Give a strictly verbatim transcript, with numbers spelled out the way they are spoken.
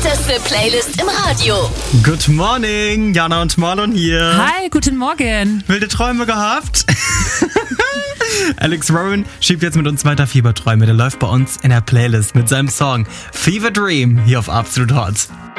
heißeste Playlist im Radio. Good morning, Jana und Marlon hier. Hi, guten Morgen. Wilde Träume gehabt? Alex Warren schiebt jetzt mit uns weiter Fieberträume. Der läuft bei uns in der Playlist mit seinem Song Fever Dream hier auf Absolut Hot.